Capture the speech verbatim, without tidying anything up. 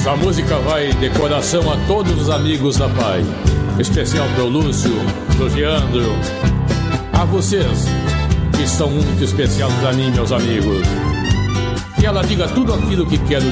Essa música vai de coração a todos os amigos da Pai. Especial pro Lúcio, pro Leandro. A vocês, que são muito especial pra mim, meus amigos. Que ela diga tudo aquilo que quero